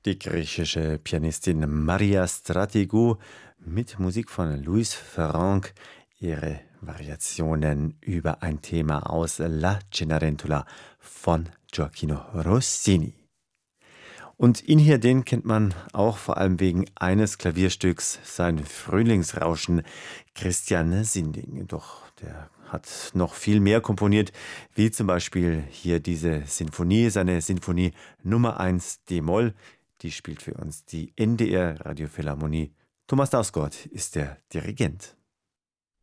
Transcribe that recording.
Die griechische Pianistin Maria Strategou mit Musik von Louis Ferrand, ihre Variationen über ein Thema aus La Cenerentola von Gioacchino Rossini. Und ihn hier, den kennt man auch vor allem wegen eines Klavierstücks, sein Frühlingsrauschen, Christian Sinding. Doch der hat noch viel mehr komponiert, wie zum Beispiel hier diese Sinfonie, seine Sinfonie Nummer 1 d-Moll. Die spielt für uns die NDR Radiophilharmonie. Thomas Dausgott ist der Dirigent.